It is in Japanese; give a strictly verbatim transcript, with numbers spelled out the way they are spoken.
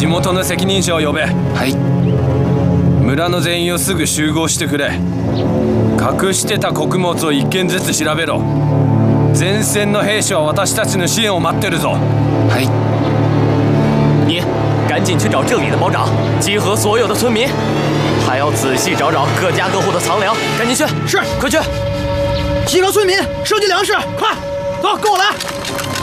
元の責任者を呼べ。 はい。 村の全員をすぐ集合してくれ。隠してた穀物を一件ずつ調べろ。前線の兵士は私たちの支援を待ってるぞ。 はい。 你赶紧去找这里的保长，集合所有的村民，还要仔细找找各家各户的藏粮。赶紧去！ 是， 快去！ 集合村民，收集粮食，快，走，跟我来。